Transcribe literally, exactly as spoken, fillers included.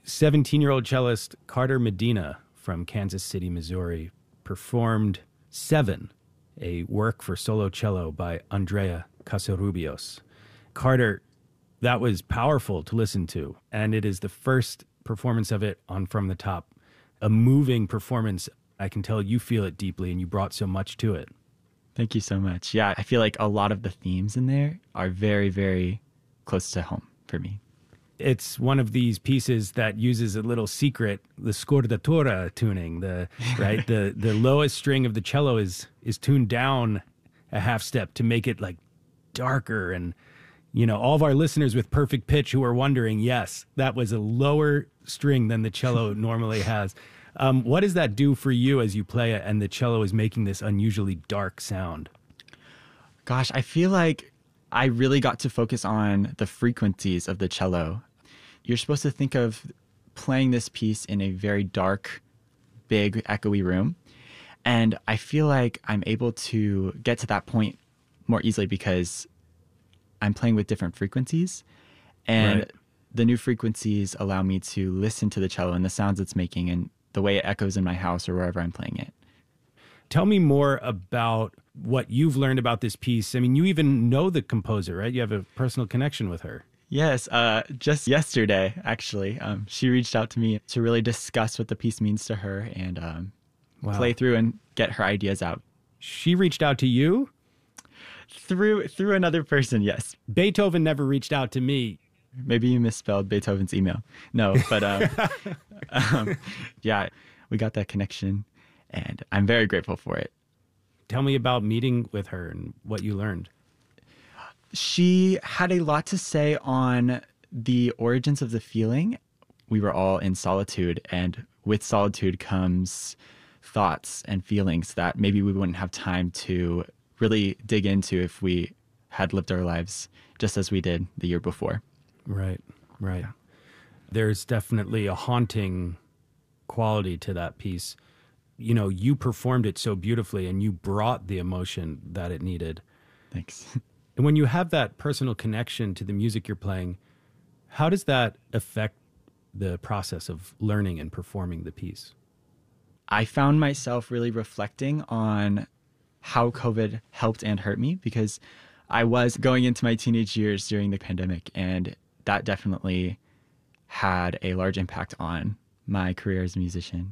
seventeen-year-old cellist Carter Medina from Kansas City, Missouri, performed Seven, a work for solo cello by Andrea Casarubios. Carter, that was powerful to listen to, and it is the first performance of it on From the Top. A moving performance. I can tell you feel it deeply, and you brought so much to it. Thank you so much. Yeah, I feel like a lot of the themes in there are very, very close to home for me. It's one of these pieces that uses a little secret, the scordatura tuning. The right, the the lowest string of the cello is is tuned down a half step to make it like darker. And you know, all of our listeners with perfect pitch who are wondering, yes, that was a lower string than the cello normally has. Um, what does that do for you as you play it and the cello is making this unusually dark sound? Gosh, I feel like I really got to focus on the frequencies of the cello. You're supposed to think of playing this piece in a very dark, big, echoey room. And I feel like I'm able to get to that point more easily because I'm playing with different frequencies. And Right. the new frequencies allow me to listen to the cello and the sounds it's making and the way it echoes in my house or wherever I'm playing it. Tell me more about what you've learned about this piece. I mean, you even know the composer, right? You have a personal connection with her. Yes, uh, just yesterday, actually, um, she reached out to me to really discuss what the piece means to her and um, Wow. play through and get her ideas out. She reached out to you? Through through another person, yes. Beethoven never reached out to me. Maybe you misspelled Beethoven's email. No, but um, um, yeah, we got that connection, and I'm very grateful for it. Tell me about meeting with her and what you learned. She had a lot to say on the origins of the feeling. We were all in solitude, and with solitude comes thoughts and feelings that maybe we wouldn't have time to really dig into if we had lived our lives just as we did the year before. Right, right. There's definitely a haunting quality to that piece. You know, you performed it so beautifully and you brought the emotion that it needed. Thanks. And when you have that personal connection to the music you're playing, how does that affect the process of learning and performing the piece? I found myself really reflecting on how COVID helped and hurt me because I was going into my teenage years during the pandemic, and that definitely had a large impact on my career as a musician.